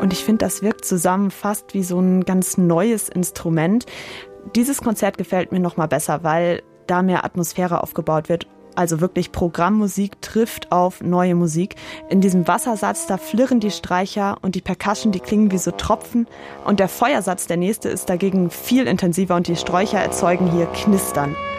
Und ich finde, das wirkt zusammen fast wie so ein ganz neues Instrument. Dieses Konzert gefällt mir noch mal besser, weil da mehr Atmosphäre aufgebaut wird. Also wirklich Programmmusik trifft auf neue Musik. In diesem Wassersatz, da flirren die Streicher und die Percussion, die klingen wie so Tropfen. Und der Feuersatz, der nächste, ist dagegen viel intensiver und die Sträucher erzeugen hier Knistern.